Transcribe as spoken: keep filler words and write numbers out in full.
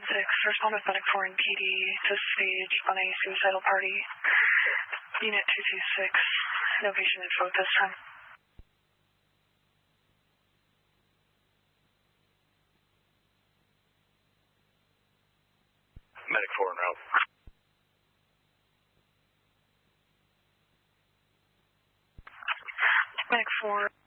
six, respond with Medic four and P D to stage on a suicidal party. Unit two two six, no patient info at this time. Medic four en route. Medic four.